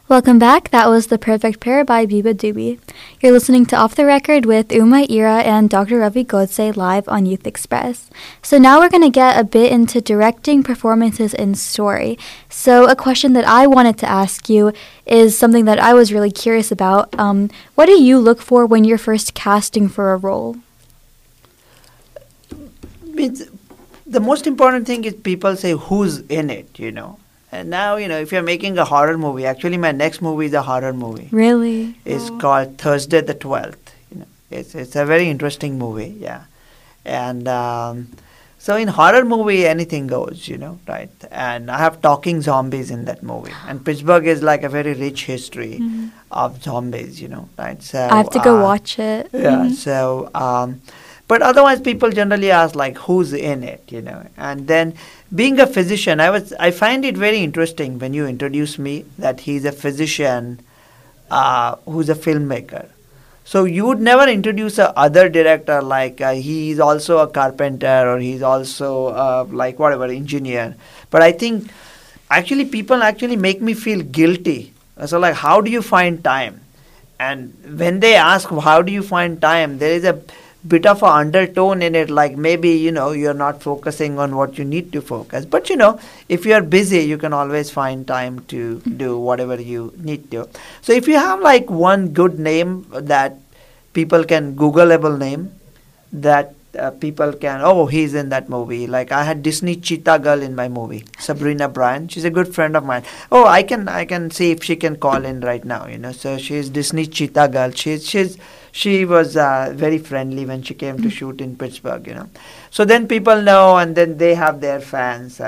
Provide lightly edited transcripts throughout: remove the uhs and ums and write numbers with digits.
Welcome back. That was The Perfect Pair by Biba Dooby. You're listening to Off the Record with Uma Ira and Dr. Ravi Godse live on Youth Express. So now we're going to get a bit into directing, performances, and story. So a question that I wanted to ask you is something that I was really curious about. What do you look for when you're first casting for a role? The most important thing is people say who's in it. And now, if you're making a horror movie, actually my next movie is a horror movie. Really? It's called Thursday the 12th. It's a very interesting movie, yeah. And so in horror movie, anything goes, right? And I have talking zombies in that movie. And Pittsburgh is like a very rich history of zombies, right? So I have to go watch it. Yeah, so... but otherwise, people generally ask, like, who's in it, And then, being a physician, I find it very interesting when you introduce me that he's a physician who's a filmmaker. So you would never introduce a other director like he's also a carpenter or he's also like whatever, engineer. But I think actually people actually make me feel guilty. So like, how do you find time? And when they ask, how do you find time? There is a bit of an undertone in it, like maybe, you're not focusing on what you need to focus. But, if you're busy, you can always find time to do whatever you need to. So if you have like one good name that people can Googleable name, that people can, he's in that movie. Like I had Disney Cheetah Girl in my movie, Sabrina Bryan. She's a good friend of mine. I can see if she can call in right now, So she's Disney Cheetah Girl. She was very friendly when she came to shoot in Pittsburgh, So then people know, and then they have their fans.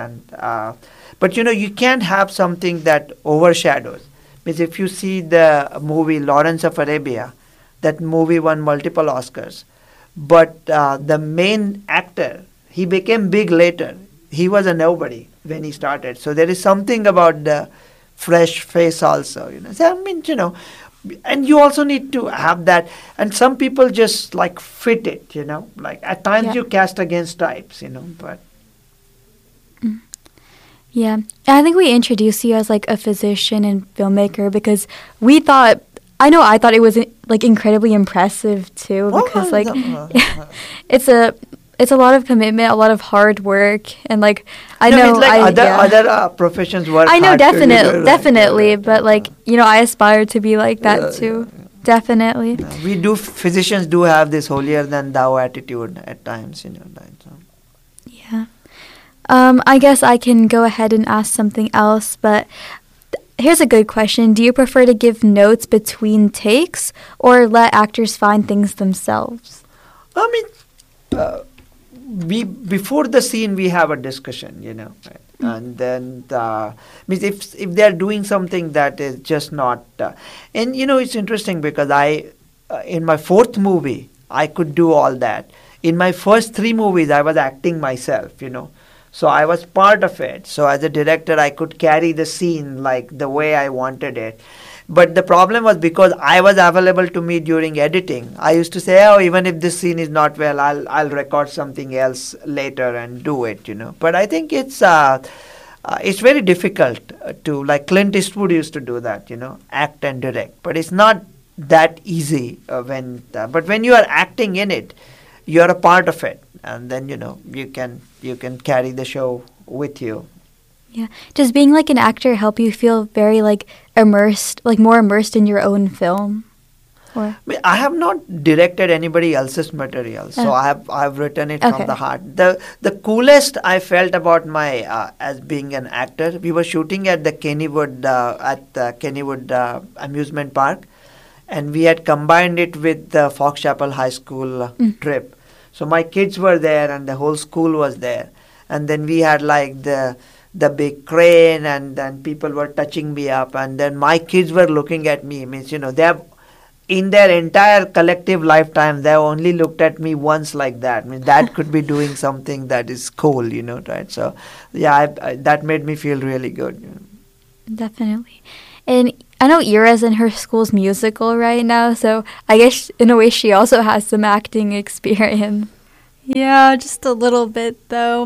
But, you can't have something that overshadows. Because if you see the movie Lawrence of Arabia, that movie won multiple Oscars. But the main actor, he became big later. He was a nobody when he started. So there is something about the fresh face also, So, and you also need to have that. And some people just like fit it, Like at times you cast against types, but. Yeah. I think we introduced you as like a physician and filmmaker because we thought, I thought it was like incredibly impressive too because like it's a lot of commitment, a lot of hard work, and like other professions work. I know, hard definitely, but like I aspire to be like that too. Yeah. Definitely. Physicians do have this holier than thou attitude at times, So. Yeah. I guess I can go ahead and ask something else, but. Here's a good question. Do you prefer to give notes between takes or let actors find things themselves? Before the scene, we have a discussion, right? And then, if they're doing something that is just not... and, it's interesting because in my fourth movie, I could do all that. In my first three movies, I was acting myself, So I was part of it. So as a director, I could carry the scene like the way I wanted it. But the problem was because I was available to me during editing. I used to say, even if this scene is not well, I'll record something else later and do it, But I think it's very difficult to, like Clint Eastwood used to do that, act and direct. But it's not that easy but when you are acting in it, you're a part of it. And then, you can carry the show with you. Yeah. Does being like an actor help you feel very like immersed, like more immersed in your own film? Or? I have not directed anybody else's material, so I've written it from the heart. The coolest I felt about my as being an actor, we were shooting at the Kennywood amusement park, and we had combined it with the Fox Chapel High School trip. So my kids were there and the whole school was there. And then we had like the big crane and then people were touching me up. And then my kids were looking at me. Means, they have, in their entire collective lifetime, they only looked at me once like that. I mean, that could be doing something that is cool, right? So, yeah, that made me feel really good. Definitely. And I know Ira's in her school's musical right now, so I guess in a way she also has some acting experience. Yeah, just a little bit though.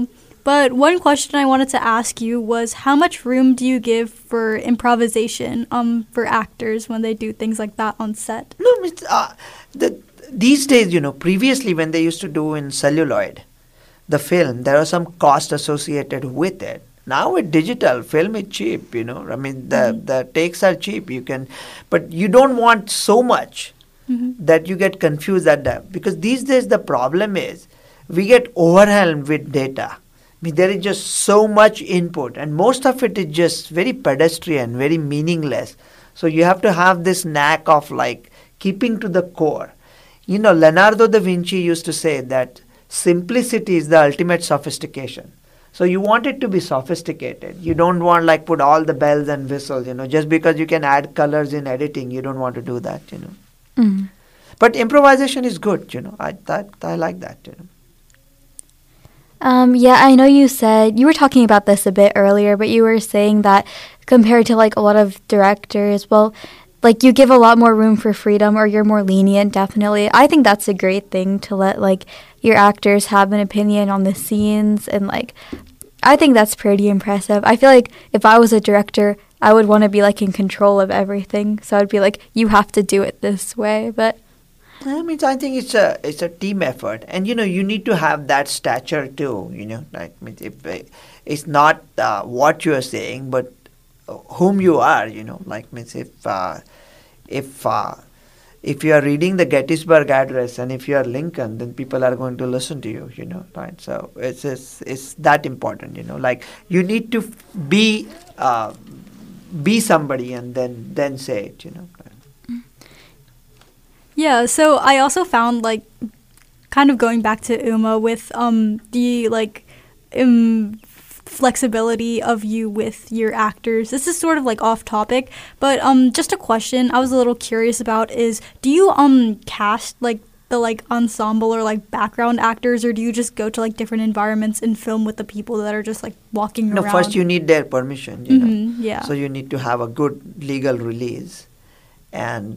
But one question I wanted to ask you was, how much room do you give for improvisation for actors when they do things like that on set? No, these days, previously when they used to do in celluloid, the film, there was some cost associated with it. Now with digital, film is cheap, I mean, the takes are cheap. But you don't want so much that you get confused at that. Because these days the problem is we get overwhelmed with data. I mean, there is just so much input and most of it is just very pedestrian, very meaningless. So you have to have this knack of like keeping to the core. Leonardo da Vinci used to say that simplicity is the ultimate sophistication. So you want it to be sophisticated. You don't want like put all the bells and whistles, just because you can add colors in editing, you don't want to do that, But improvisation is good, I like that, Yeah, I know you said, you were talking about this a bit earlier, but you were saying that compared to like a lot of directors, well, like you give a lot more room for freedom or you're more lenient, definitely. I think that's a great thing to let like your actors have an opinion on the scenes and like I think that's pretty impressive. I feel like if I was a director, I would want to be like in control of everything. So I'd be like, you have to do it this way. But I mean, I think it's a team effort, and you need to have that stature too. Like if it's not what you are saying, but whom you are. Like means if you are reading the Gettysburg Address and if you are Lincoln, then people are going to listen to you. Right? So it's that important. Like you need to be somebody and then say it. Yeah, so I also found, like, kind of going back to Uma with the, like, flexibility of you with your actors. This is sort of, like, off topic, but just a question I was a little curious about is, do you cast, like, the, like, ensemble or, like, background actors, or do you just go to, like, different environments and film with the people that are just, like, walking around? No, first you need their permission, Yeah. So you need to have a good legal release. And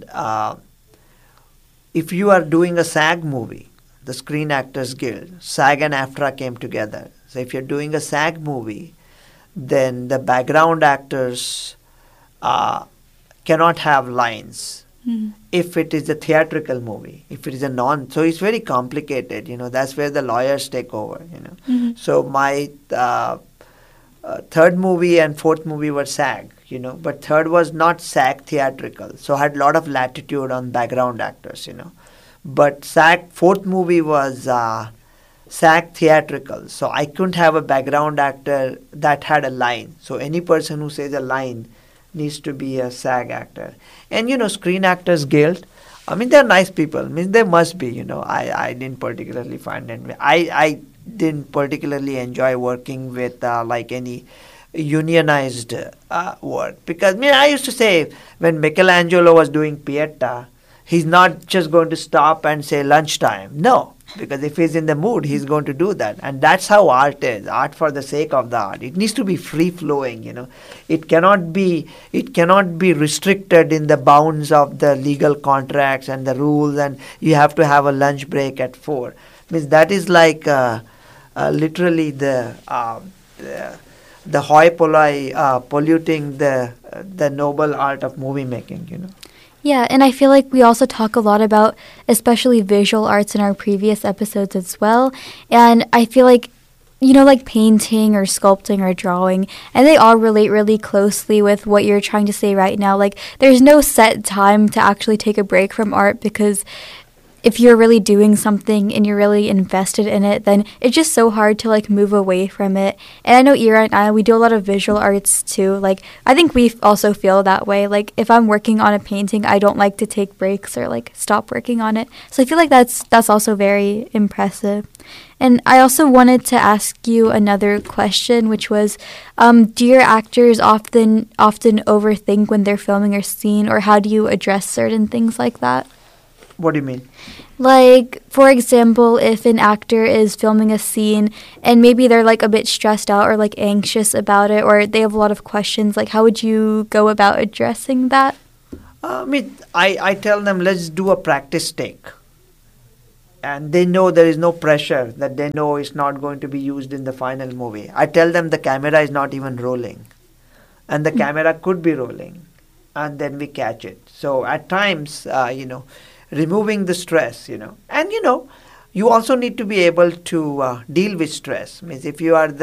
if you are doing a SAG movie, the Screen Actors Guild, SAG and AFTRA came together. So if you're doing a SAG movie, then the background actors cannot have lines. If it is a theatrical movie, if it is a so it's very complicated, that's where the lawyers take over, So my third movie and fourth movie were SAG, but third was not SAG theatrical, so I had a lot of latitude on background actors, But SAG fourth movie was SAG theatrical, so I couldn't have a background actor that had a line. So any person who says a line needs to be a SAG actor. And Screen Actors Guild, I mean, they're nice people. I mean, they must be, I didn't particularly find them. I didn't particularly enjoy working with like any unionized work. Because I used to say when Michelangelo was doing Pieta, he's not just going to stop and say lunchtime. No, because if he's in the mood, he's going to do that. And that's how art is. Art for the sake of the art. It needs to be free-flowing, It cannot be restricted in the bounds of the legal contracts and the rules, and you have to have a lunch break at 4. Means that is like literally the hoi polloi polluting the noble art of movie making, Yeah, and I feel like we also talk a lot about especially visual arts in our previous episodes as well. And I feel like, like painting or sculpting or drawing, and they all relate really closely with what you're trying to say right now. Like, there's no set time to actually take a break from art because if you're really doing something and you're really invested in it, then it's just so hard to like move away from it. And I know Ira and I, we do a lot of visual arts too. Like, I think we also feel that way. Like, if I'm working on a painting, I don't like to take breaks or like stop working on it. So I feel like that's also very impressive. And I also wanted to ask you another question, which was, do your actors often overthink when they're filming a scene, or how do you address certain things like that? What do you mean? Like, for example, if an actor is filming a scene and maybe they're like a bit stressed out or like anxious about it, or they have a lot of questions, like how would you go about addressing that? I tell them, let's do a practice take. and they know there is no pressure, that they know it's not going to be used in the final movie. I tell them the camera is not even rolling, and the camera could be rolling, and then we catch it. So at times, removing the stress, and you also need to be able to deal with stress. Means if you are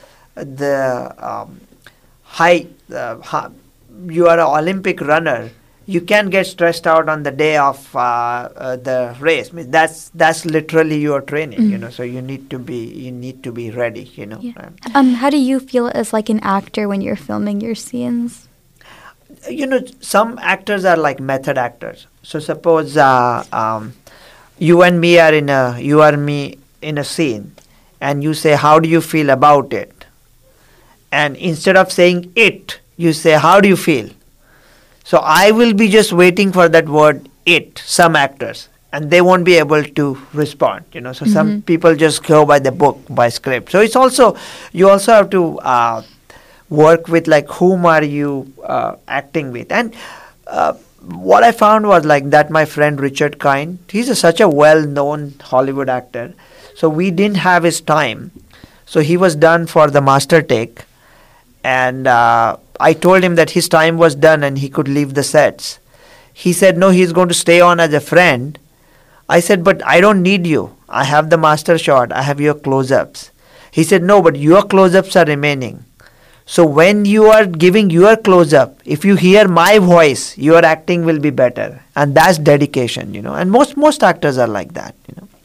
you are an Olympic runner, you can get stressed out on the day of the race. I mean, that's literally your training, so you need to be ready, Yeah. How do you feel as like an actor when you're filming your scenes? Some actors are like method actors. So suppose you and me are in a scene, and you say, how do you feel about it? And instead of saying it, you say, how do you feel? So I will be just waiting for that word it, some actors, and they won't be able to respond, So some people just go by the book, by script. So you also have to work with like whom are you acting with. And what I found was like that my friend Richard Kind, he's such a well-known Hollywood actor. So we didn't have his time. So he was done for the master take. And I told him that his time was done and he could leave the sets. He said, no, he's going to stay on as a friend. I said, but I don't need you. I have the master shot. I have your close-ups. He said, no, but your close-ups are remaining. So when you are giving your close-up, if you hear my voice, your acting will be better. And that's dedication, And most actors are like that,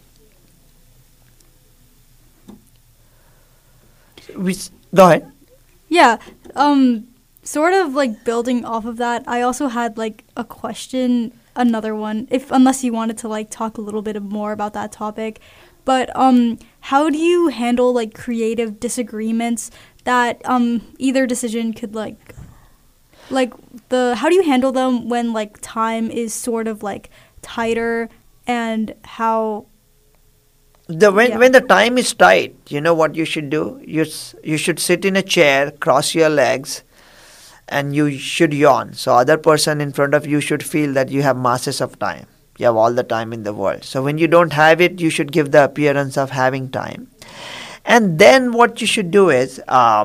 Go ahead. Yeah. Sort of like building off of that, I also had like a question, another one, unless you wanted to like talk a little bit more about that topic. But how do you handle like creative disagreements that either decision could how do you handle them when like time is sort of like tighter, and how when the time is tight, what you should do? You should sit in a chair, cross your legs, and you should yawn. So other person in front of you should feel that you have masses of time. You have all the time in the world. So when you don't have it, you should give the appearance of having time. And then what you should do is,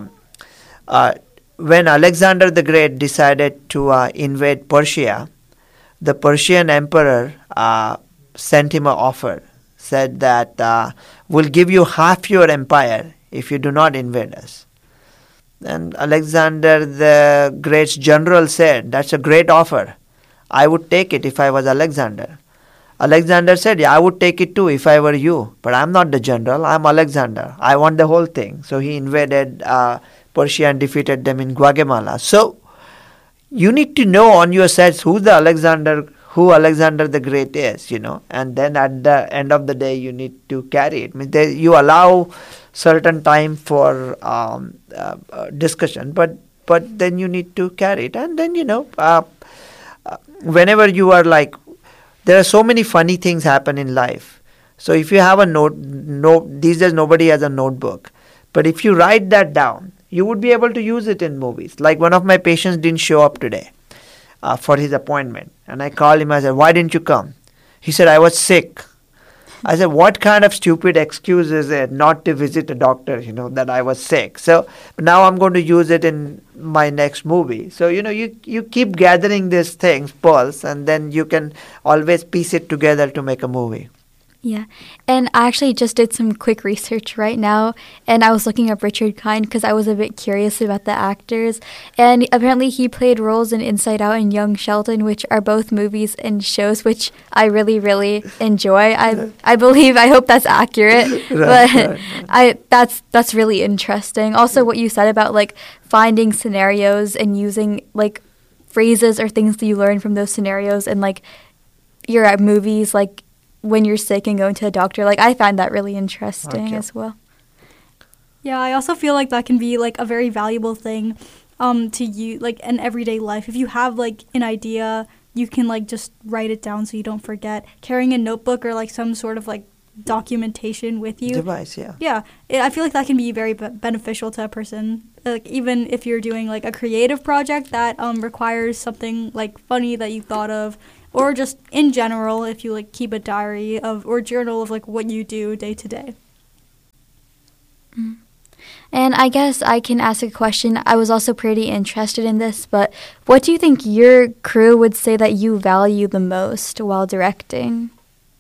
when Alexander the Great decided to invade Persia, the Persian emperor sent him an offer, said that we'll give you half your empire if you do not invade us. And Alexander the Great's general said, that's a great offer. I would take it if I was Alexander. Alexander said, yeah, I would take it too if I were you. But I'm not the general. I'm Alexander. I want the whole thing. So he invaded Persia and defeated them in Guatemala. So you need to know on your sets who Alexander the Great is, And then at the end of the day, you need to carry it. I mean, you allow certain time for discussion, but then you need to carry it. And then, whenever you are like, there are so many funny things happen in life. So if you have a these days nobody has a notebook. But if you write that down, you would be able to use it in movies. Like one of my patients didn't show up today for his appointment. And I called him, I said, why didn't you come? He said, I was sick. I said, what kind of stupid excuse is it not to visit a doctor, that I was sick? So now I'm going to use it in my next movie. So, you keep gathering these things, pearls, and then you can always piece it together to make a movie. Yeah, and I actually just did some quick research right now, and I was looking up Richard Kind because I was a bit curious about the actors, and apparently he played roles in Inside Out and Young Sheldon, which are both movies and shows which I really, really enjoy. I hope that's accurate, that's really interesting. Also, what you said about like finding scenarios and using like phrases or things that you learn from those scenarios, and like you're at movies like when you're sick and going to a doctor, like I find that really interesting as well. Yeah, I also feel like that can be like a very valuable thing to you, like in everyday life. If you have like an idea, you can like just write it down so you don't forget. Carrying a notebook or like some sort of like documentation with you. Device, yeah. Yeah, I feel like that can be very beneficial to a person. Like even if you're doing like a creative project that requires something like funny that you thought of, or just in general, if you like keep a diary of or journal of like what you do day to day. And I guess I can ask a question. I was also pretty interested in this, but what do you think your crew would say that you value the most while directing?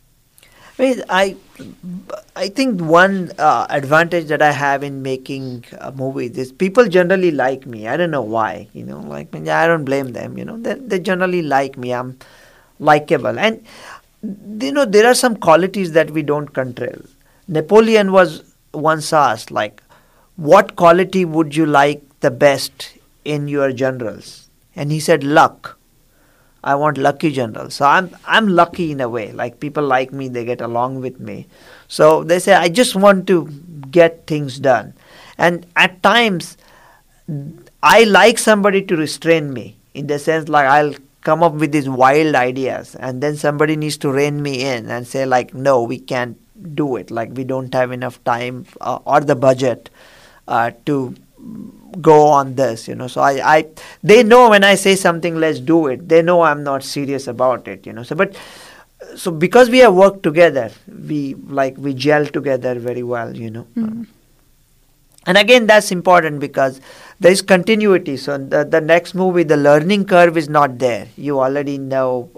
I think one advantage that I have in making movies is people generally like me. I don't know why, like I don't blame them. They generally like me. I'm likable, and there are some qualities that we don't control. Napoleon was once asked, like, what quality would you like the best in your generals? And he said, luck. I want lucky generals. So I'm lucky in a way. Like, people like me, they get along with me. So they say, I just want to get things done. And at times, I like somebody to restrain me, in the sense like I'll come up with these wild ideas, and then somebody needs to rein me in and say, like, no, we can't do it. Like, we don't have enough time or the budget to go on this, So they know when I say something, let's do it. They know I'm not serious about it, So because we have worked together, we gel together very well, Mm-hmm. And again, that's important because there is continuity. So the next movie, the learning curve is not there. You already know.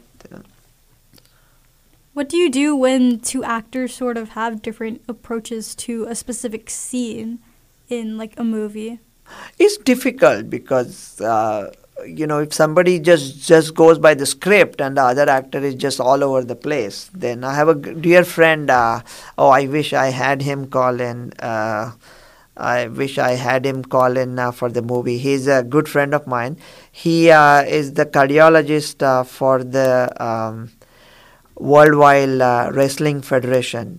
What do you do when two actors sort of have different approaches to a specific scene in like a movie? It's difficult because if somebody just goes by the script and the other actor is just all over the place, then I have a dear friend. I wish I had him call in. I wish I had him call in for the movie. He's a good friend of mine. He is the cardiologist for the Worldwide Wrestling Federation,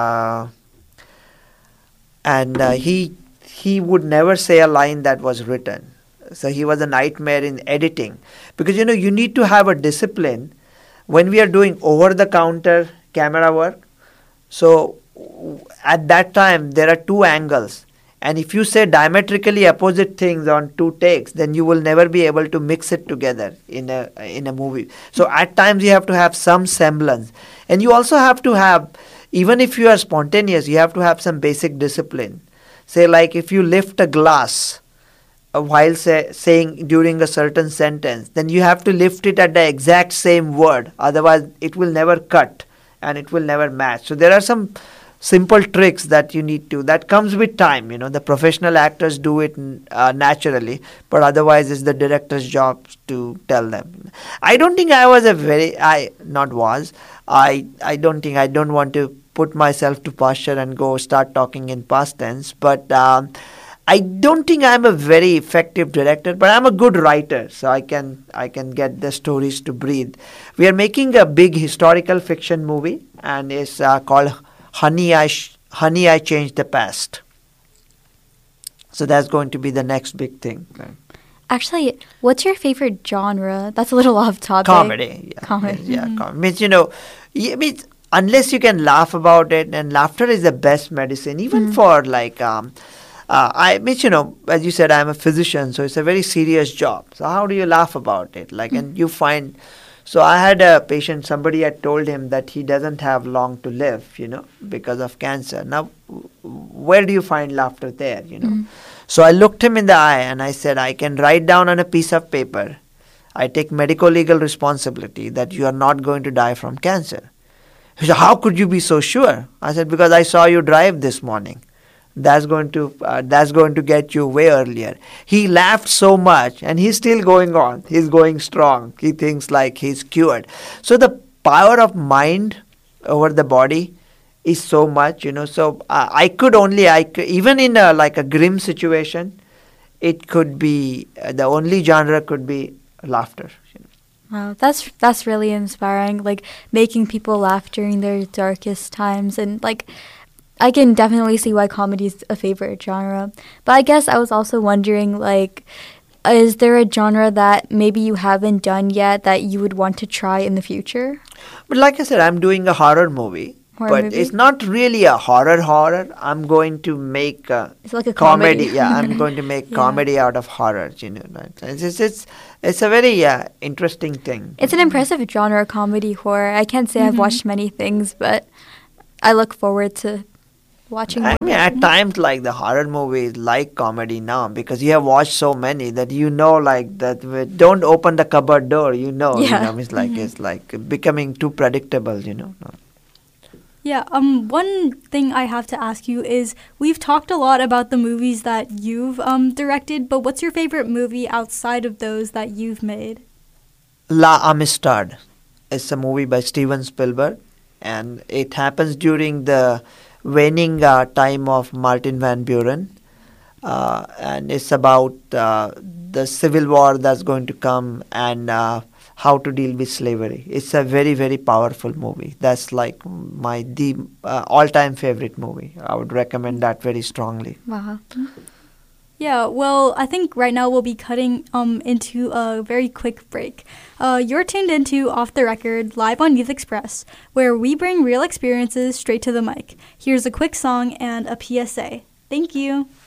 and he would never say a line that was written. So he was a nightmare in editing, because you need to have a discipline when we are doing over-the-counter camera work. So at that time there are two angles, and if you say diametrically opposite things on two takes, then you will never be able to mix it together in a movie. So at times you have to have some semblance, and you also have to have, even if you are spontaneous, you have to have some basic discipline. Say, like, if you lift a glass while saying during a certain sentence, then you have to lift it at the exact same word. Otherwise, it will never cut and it will never match. So there are some simple tricks that you need to. That comes with time. The professional actors do it naturally, but otherwise, it's the director's job to tell them. I don't think I was I don't want to put myself to posture and go start talking in past tense, but I don't think I'm a very effective director, but I'm a good writer, so I can get the stories to breathe. We are making a big historical fiction movie, and it's called Honey, I Changed the Past. So that's going to be the next big thing. Actually, what's your favorite genre? That's a little off topic. Comedy. Yeah. Comedy. Yeah, means unless you can laugh about it, and laughter is the best medicine, even for like, as you said, I'm a physician, so it's a very serious job. So how do you laugh about it? Like, and you find, so I had a patient, somebody had told him that he doesn't have long to live, because of cancer. Now, where do you find laughter there, So I looked him in the eye and I said, I can write down on a piece of paper, I take medical legal responsibility that you are not going to die from cancer. He said, how could you be so sure? I said, because I saw you drive this morning. That's going to get you way earlier. He laughed so much, and he's still going on. He's going strong. He thinks like he's cured. So the power of mind over the body is so much, So I could even in a grim situation, it could be the only genre could be laughter. Wow, that's really inspiring. Like, making people laugh during their darkest times, and like, I can definitely see why comedy is a favorite genre. But I guess I was also wondering, like, is there a genre that maybe you haven't done yet that you would want to try in the future? But like I said, I'm doing a horror movie, horror but movie? it's not really a horror. I'm going to make It's like a comedy. comedy. Yeah, I'm going to make Yeah. comedy out of horror. Right? It's a very interesting thing. It's an impressive genre, comedy horror. I can't say I've watched many things, but I look forward to watching I more. mean, at times, like the horror movies, like comedy now, because you have watched so many that like that. Don't open the cupboard door. Yeah. It's like becoming too predictable. Yeah, one thing I have to ask you is we've talked a lot about the movies that you've directed, but what's your favorite movie outside of those that you've made? La Amistad. It's a movie by Steven Spielberg, and it happens during the waning time of Martin Van Buren, and it's about the civil war that's going to come and how to deal with slavery. It's a very, very powerful movie. That's like the all-time favorite movie. I would recommend that very strongly. Wow. Yeah, well, I think right now we'll be cutting into a very quick break. You're tuned into Off the Record, live on Youth Express, where we bring real experiences straight to the mic. Here's a quick song and a PSA. Thank you.